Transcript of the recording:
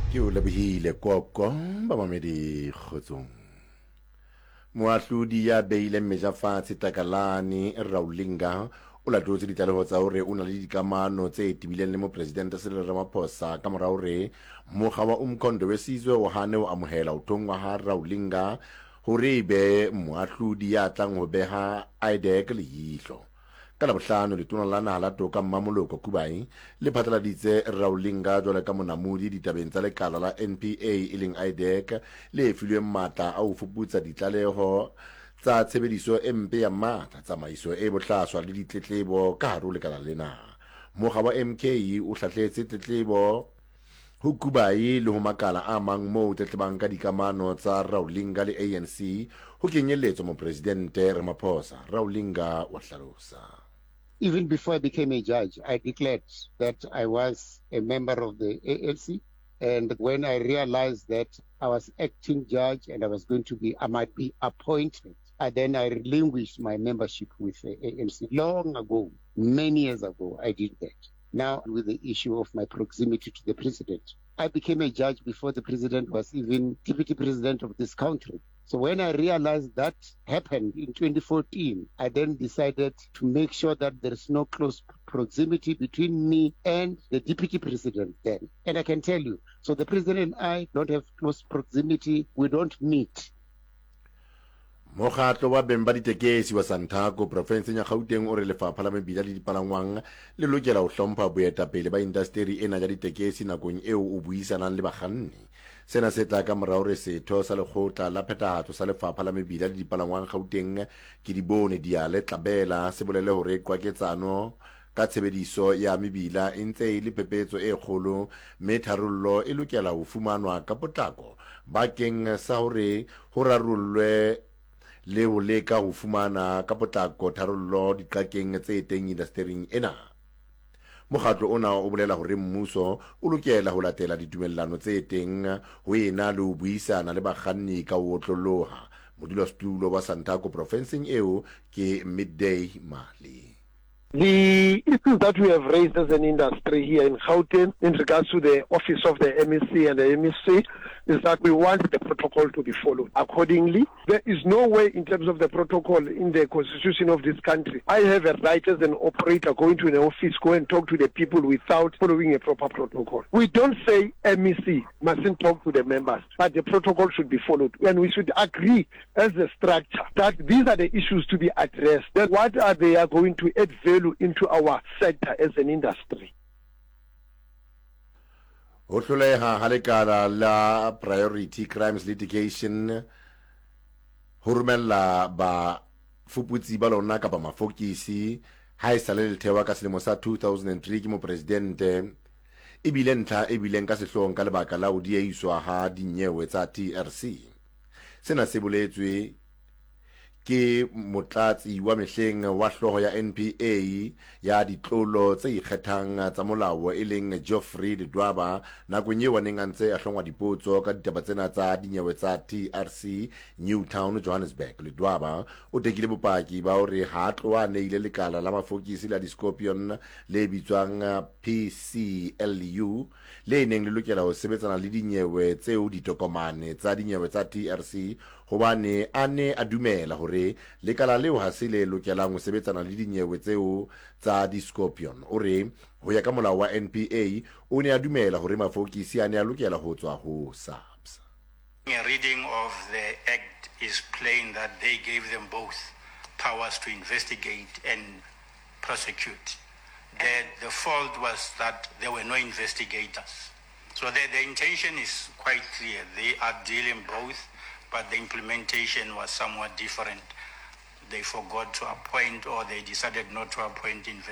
ke o lebihile koko ba mamedi kgotsong. Moahlodi ya beile meja fatshe Takalani Raulinga o latotse ditlaleho tsa hore o na le dikamano tse tibileng le mopresidente Cyril Ramaphosa ka mora hore mokga wa Umkhonto wesizwe o hane o amohela o thongwa ha Raulinga hore be moahlodi ya tlang ho beha IDEC leihlo. Ka Labohlano letona la naha la toka Mmamoloko Kubai le phatlaladitse Raulinga jwale ka monamodi ditabeng tsa lekala la NPA e leng IDEC le filweng matla a ho fuputsa ditlaleho tsa tshebediso e mpe ya matla, tsamaiso e bohlaswa le ditletlebo ka hare ho lekala lena. Mokga wa MK o hlahletse tletlebo ho Kubai le ho makala a mang moo tletlebang ka dikamano tsa Raulinga le ANC ho kenyelletswa mopresidente Ramaphosa. Raulinga wa hlalosa. Even before I became a judge, I declared that I was a member of the ANC. And when I realized that I was acting judge and I might be appointed, then I relinquished my membership with the ANC. Long ago, many years ago, I did that. Now, with the issue of my proximity to the president, I became a judge before the president was even deputy president of this country. So when I realized that happened in 2014, I then decided to make sure that there is no close proximity between me and the deputy president then. And I can tell you, so the president and I don't have close proximity. We don't meet. Mokgatlo wa beng ba ditekesi wa Santaco province ya Gauteng o re lefapha la mebila le dipalangwang le lokela ho hlompha boetapele ba indasteri ena ya ditekesi nakong eo o buisanang le bakganni. Sena se tla ka morao re setho sa lekgotla la phethahatso sa lefapha la mebila le dipalangwang Gauteng ke di bone Diale Tlabela se bolele hore kwaketsano ka tshebediso ya mebila e ntse e le phephetso e kgolo mme tharollo e lokela ho fumanwa ka potlako bakeng sa hore ho rarollwe le ho leka ho fumana ka potlako tharollo diqakeng tse teng indastering ena. Mokgatlo ona o bolela hore mmuso o lokela ho latela ditumellano tse teng ho ena le ho buisana le bakganni ka ho otloloha. Modulasetulo wa Santaco provinceng eo ke Midday Mali. The issues that we have raised as an industry here in Gauteng in regards to the office of the MEC and the MEC is that we want the protocol to be followed accordingly. There is no way in terms of the protocol in the constitution of this country. I have a right as an operator going to an office, go and talk to the people without following a proper protocol. We don't say MEC mustn't talk to the members, but the protocol should be followed. And we should agree as a structure that these are the issues to be addressed. That what are they are going to add value into our sector as an industry. Ho hloleha ha lekala la Priority Crimes Litigation ho romella ba fuputsi ba lona kapa mafokisi ha e sale le thewa ka selemo sa 2003 ke mopresidente e bile ntlha e bileng ka sehloohong ka lebaka la ho diehiswa ha dinyewe tsa TRC. Sena se boletswe ke motlatsi wa mehleng wa hloho ya NPA ya ditlolo tse ikgethang tsa molao e leng Geoffrey Ledwaba nakong eo neng a ntse a hlongwa dipotso ka ditaba tsena tsa dinyewe tsa TRC Newtown Johannesburg. Ledwaba o tekile bopaki ba hore ha tloa neile lekala la mafokisi la Discorpion le bitswang PCLU le neng le lokela ho sebetsana le dinyewe tseo ditokomane tsa dinyewe tsa TRC hobane a ne a dumela hore lekala leo ha se le lokelang ho sebetsana le dinyewe tseo tsa Discorpion. O re ho ya ka molao wa NPA o ne a dumela hore mafokisi a ne a lokela ho tswa ho SAPS. A reading of the act is plain that they gave them both powers to investigate and prosecute. The fault was that there were no investigators. So the intention is quite clear. They are dealing both, but the implementation was somewhat different. They forgot to appoint or they decided not to appoint investigators.